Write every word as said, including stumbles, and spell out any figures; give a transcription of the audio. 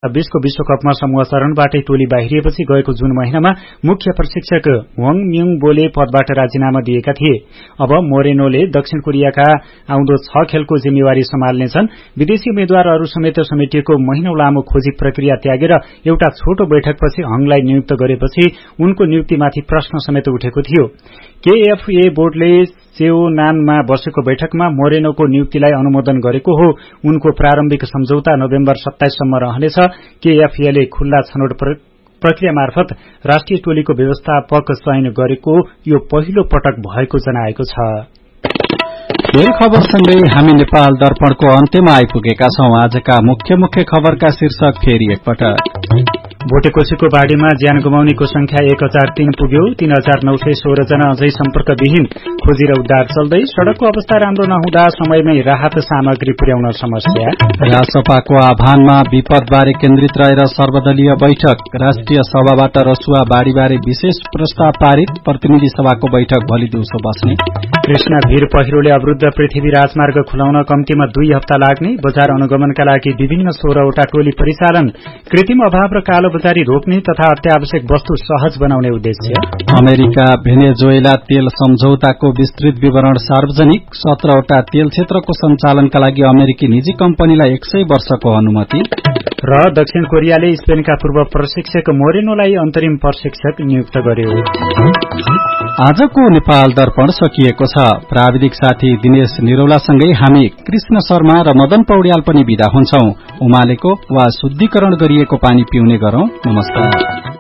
बीसको विश्वकपमा समूह चरणबाटै टोली बाहिरिएपछि गएको जुन महिनामा मुख्य प्रशिक्षक वाङ म्युङ बोले पदबाट राजीनामा दिएका थिए। अब मोरेनोले दक्षिण कोरियाका आउँदो छ खेलको जिम्मेवारी सम्हाल्नेछन्। विदेशी उम्मेद्वारहरू समेत समेटिएको महिनौं लामो खोजी प्रक्रिया त्यागेर एउटा छोटो बैठकपछि हङलाई नियुक्त गरेपछि उनको नियुक्तिमाथि प्रश्न समेत उठेको थियो। केएफए बोर्डले सेओनानमा बसेको बैठकमा मोरेनोको नियुक्तिलाई अनुमोदन गरेको हो। उनको प्रारम्भिक सम्झौता नोभेम्बर सत्ताइससम्म रहनेछ। केएफएले खुल्ला छनौट प्रक्रिया मार्फत राष्ट्रिय टोलीको व्यवस्थापक चयन गरेको यो पहिलो पटक भएको जनाएको छ। खेल खबरसँगै हामी नेपाल दर्पणको अन्त्यमा आइपुगेका छौं। आजका मुख्य मुख्य खबरका शीर्षक फेरि एकपटक। भोटेकोशीको बाढीमा ज्यान गुमाउनेको संख्या एक हजार तीन पुग्यो। तीन हजार नौ सय सोह्र जना अझै सम्पर्कविहीन। खोजी र उद्धार चल्दै। सड़कको अवस्था राम्रो नहुँदा समयमै राहत सामग्री पुर्याउन समस्या। रासपाको आह्वानमा विपदबारे केन्द्रित रहेर सर्वदलीय बैठक। राष्ट्रिय सभाबाट रसुवा बाढ़ीबारे विशेष प्रस्ताव पारित। प्रतिनिधि सभाको बैठक भोलि दिउँसो बस्ने। कृष्णा भीर पहिरोले अवरुद्ध पृथ्वी राजमार्ग खुलाउन कम्तीमा दुई हप्ता लाग्ने। बजार अनुगमनका लागि विभिन्न सोह्रवटा टोली परिचालन। कृत्रिम अभाव र कालोबजारी रोक्ने तथा अत्यावश्यक वस्तु सहज बनाउने उद्देश्य। अमेरिका भेनेजुएला तेल सम्झौताको विस्तृत विवरण सार्वजनिक। सत्रवटा तेल क्षेत्रको सञ्चालनका लागि अमेरिकी निजी कम्पनीलाई एक सय वर्षको अनुमति। र दक्षिण कोरियाले स्पेनका पूर्व प्रशिक्षक मोरेनोलाई अन्तरिम प्रशिक्षक नियुक्त गर्यो। आजको नेपाल दर्पण सकिएको छ। प्राविधिक साथी दिनेश निरौलासँगै हामी कृष्ण शर्मा र मदन पौड्याल पनि विदा हुन्छौं। उमालेको वा शुद्धिकरण गरिएको पानी पिउने गरौं। नमस्कार।